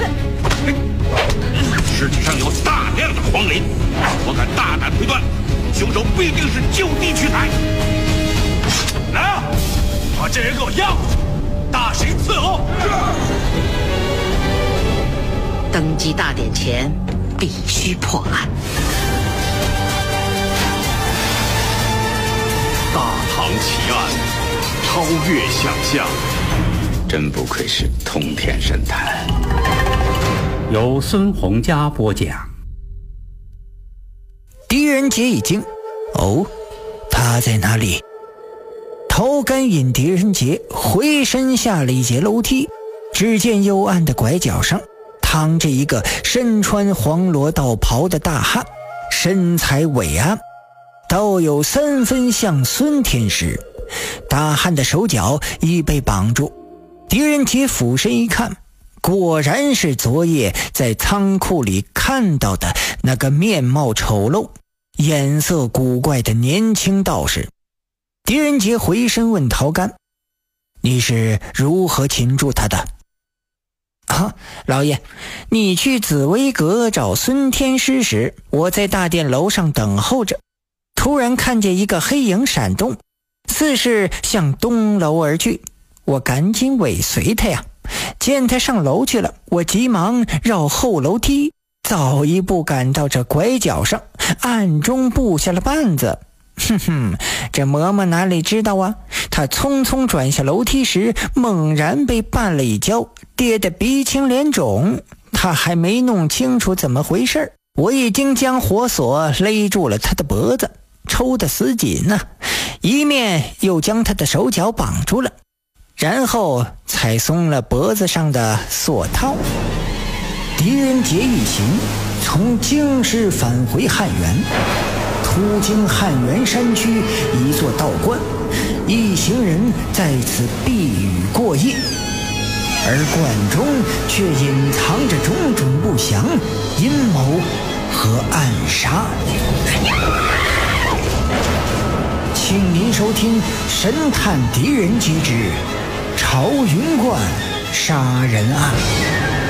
尸体上有大量的黄磷，我敢大胆推断，凶手必定是就地取材。来啊，把这人给我押过去，大刑伺候。 登基大典前必须破案。 大唐奇案，超越想象， 真不愧是通天神探。 由孙洪佳播讲。 狄仁杰一惊，哦，他在哪里？陶干引狄仁杰回身下了一节楼梯，只见幽暗的拐角上躺着一个身穿黄罗道袍的大汉，身材伟岸，倒有3分像孙天师。大汉的手脚已被绑住，狄仁杰俯身一看，果然是昨夜在仓库里看到的那个面貌丑陋、颜色古怪的年轻道士。狄仁杰回身问陶干：“你是如何擒住他的？”“啊，老爷，你去紫薇阁找孙天师时，我在大殿楼上等候着，突然看见一个黑影闪动，似是向东楼而去，我赶紧尾随他呀。见他上楼去了，我急忙绕后楼梯，早一步赶到这拐角上，暗中布下了绊子。哼哼，这嬷嬷哪里知道啊，他匆匆转下楼梯时，猛然被绊了一跤，跌得鼻青脸肿。他还没弄清楚怎么回事，我已经将火索勒住了他的脖子，抽得死紧呢，一面又将他的手脚绑住了，然后才松了脖子上的锁套。狄仁杰一行从京师返回汉源，途经汉源山区一座道观，一行人在此避雨过夜，而观中却隐藏着种种不祥、阴谋和暗杀。请您收听神探狄仁杰之朝云观杀人案。